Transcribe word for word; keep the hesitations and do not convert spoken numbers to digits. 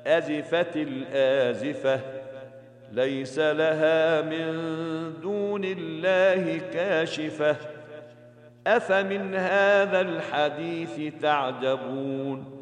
أزفت الآزفة ليس لها من دون الله كاشفة أفمن هذا الحديث تعجبون